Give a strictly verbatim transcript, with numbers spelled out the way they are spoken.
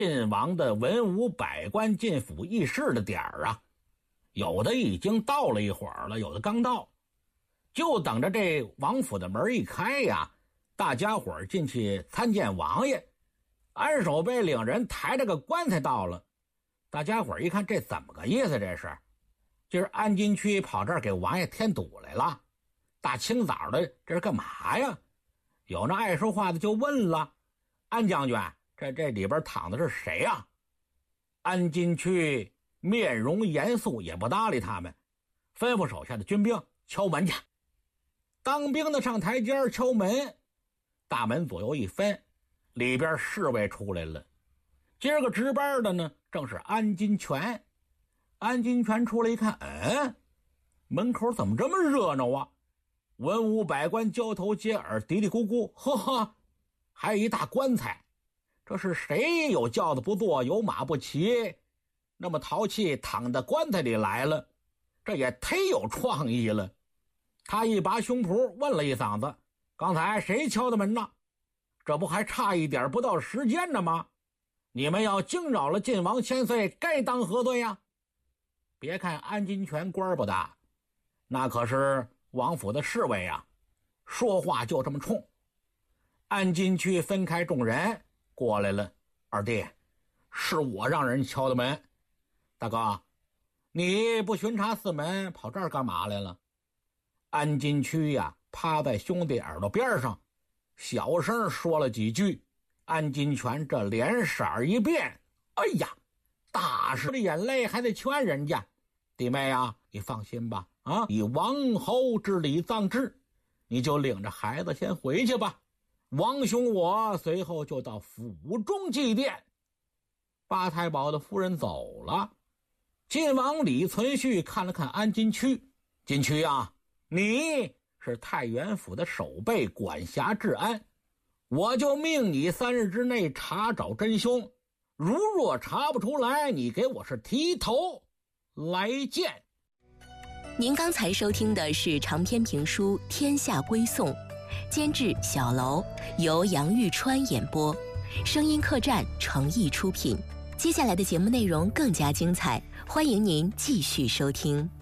晋王的文武百官进府议事的点儿啊，有的已经到了一会儿了，有的刚到，就等着这王府的门一开呀，大家伙儿进去参见王爷。安守备领人抬着个棺材到了，大家伙儿一看，这怎么个意思？这是今儿安金区跑这儿给王爷添堵来了，大清早的这是干嘛呀？有那爱说话的就问了，安将军，这这里边躺的是谁呀？安金区面容严肃，也不搭理他们，吩咐手下的军兵敲门去。当兵的上台阶敲门，大门左右一分，里边侍卫出来了。今儿个值班的呢，正是安金泉。安金泉出来一看，嗯，门口怎么这么热闹啊？文武百官交头接耳，嘀嘀咕咕，呵呵，还有一大棺材。这是谁有轿子不坐，有马不骑，那么淘气躺在棺材里来了，这也忒有创意了。他一拔胸脯问了一嗓子，刚才谁敲的门呢？这不还差一点不到时间呢吗？你们要惊扰了晋王千岁，该当何罪呀？别看安金泉官不大，那可是王府的侍卫啊，说话就这么冲。安金区分开众人过来了，二弟，是我让人敲的门。大哥，你不巡查四门，跑这儿干嘛来了？安金区呀，趴在兄弟耳朵边上，小声说了几句。安金泉这脸色一变，哎呀，大师的眼泪还得劝人家，弟妹啊，你放心吧，啊，以王侯之礼葬之，你就领着孩子先回去吧。王兄我随后就到府中祭奠。八太保的夫人走了，晋王李存勖看了看安金区，金区啊，你是太原府的守备，管辖治安，我就命你三日之内查找真凶，如若查不出来，你给我是提头来见。 您刚才收听的是长篇评书《天下归宋》，监制小楼，由杨玉川演播，声音客栈诚意出品。接下来的节目内容更加精彩，欢迎您继续收听。